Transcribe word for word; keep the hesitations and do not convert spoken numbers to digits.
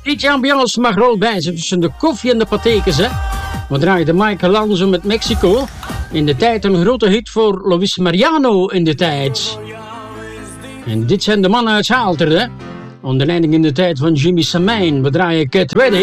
Beetje ambiance mag er wel bij zijn tussen de koffie en de patekens, hè. We draaiden Michael Alonso met Mexico. In de tijd een grote hit voor Luis Mariano in de tijd. En dit zijn de mannen uit Zaalter, hè. Onder leiding in de tijd van Jimmy Samijn. We draaien Get Ready.